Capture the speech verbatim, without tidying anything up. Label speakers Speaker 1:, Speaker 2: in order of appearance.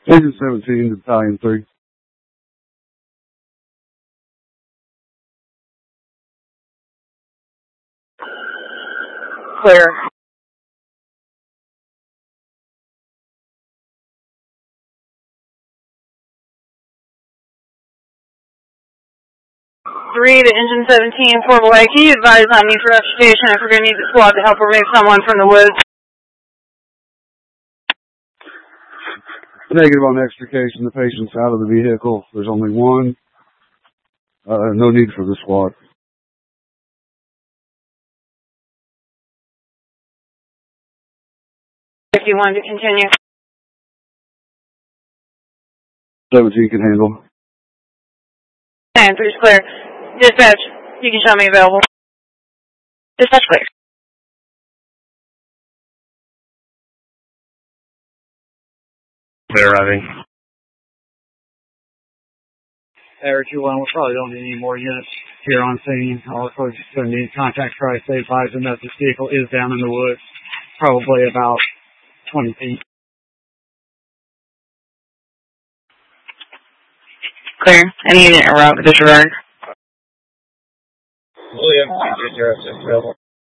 Speaker 1: Agent seventeen, Battalion three.
Speaker 2: Clear. Three to Engine seventeen, Fort Belay. Can you advise on me for extrication if we're going to need the squad to help remove someone from the woods?
Speaker 1: Negative on extrication. The patient's out of the vehicle. There's only one. Uh, no need for the squad.
Speaker 2: If you wanted to continue.
Speaker 1: seventeen can handle.
Speaker 2: And three's clear. Dispatch, you can show me available. Dispatch clear.
Speaker 3: Clear, arriving.
Speaker 4: Air two one, we probably don't need any more units here on scene. All of course, going to need contact price. They advise them that this vehicle is down in the woods, probably about twenty feet.
Speaker 2: Clear. Any unit around disregard.
Speaker 3: William, zero six available.